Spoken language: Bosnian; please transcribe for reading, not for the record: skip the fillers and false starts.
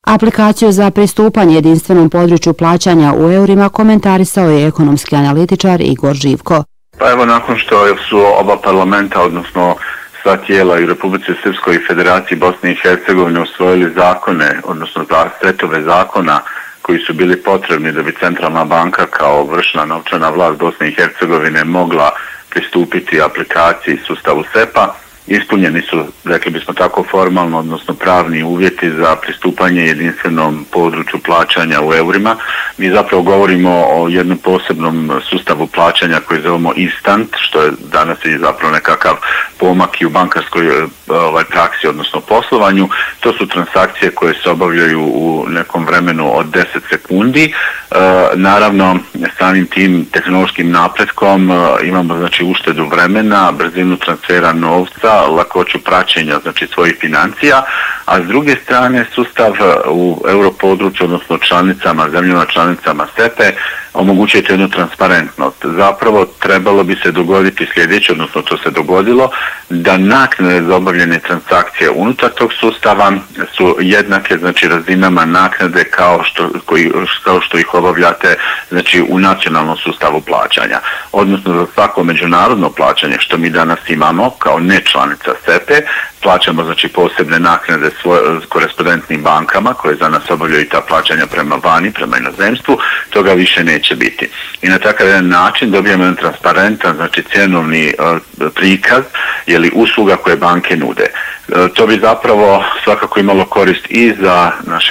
Aplikaciju za pristupanje jedinstvenom području plaćanja u eurima komentarisao je ekonomski analitičar Igor Živko. Pa evo, nakon što su oba parlamenta, odnosno sva tijela i u Republici Srpskoj i Federaciji Bosne i Hercegovine usvojili zakone, odnosno setove zakona koji su bili potrebni da bi Centralna banka kao vršna novčana vlast Bosne i Hercegovine mogla pristupiti aplikaciji sustavu SEPA, ispunjeni su, rekli bismo tako, formalno, odnosno pravni uvjeti za pristupanje jedinstvenom području plaćanja u eurima. Mi zapravo govorimo o jednom posebnom sustavu plaćanja koji zovemo instant, što je danas i zapravo nekakav pomak i u bankarskoj praksi, odnosno poslovanju. To su transakcije koje se obavljaju u nekom vremenu od 10 sekundi. Naravno, samim tim tehnološkim napretkom imamo znači uštedu vremena, brzinu transfera novca, lakoću praćenja znači svojih financija, a s druge strane sustav u europodručju, odnosno zemljama članicama SEPA omogućuje jednu transparentnost. Zapravo trebalo bi se dogoditi sljedeće, odnosno to se dogodilo, da naknade za obavljene transakcije unutar tog sustava su jednake znači razinama naknade kao što ih obavljate znači u nacionalnom sustavu plaćanja. Odnosno za svako međunarodno plaćanje što mi danas imamo kao ne članica SEPA, plaćamo znači posebne naknade korespondentnim bankama koje za nas obavljaju ta plaćanja prema vani, prema inozemstvu, toga više neće biti. I na takav jedan način dobijemo jedan transparentan, znači cjenovni prikaz usluga koje banke nude. To bi zapravo svakako imalo korist i za naše